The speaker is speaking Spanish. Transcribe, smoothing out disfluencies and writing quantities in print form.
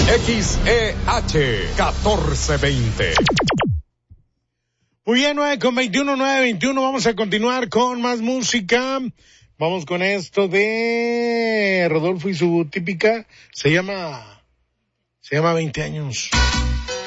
XEH 1420. Muy bien, 9:21, 9:21. Vamos a continuar con más música. Vamos con esto de Rodolfo y su típica. Se llama 20 años.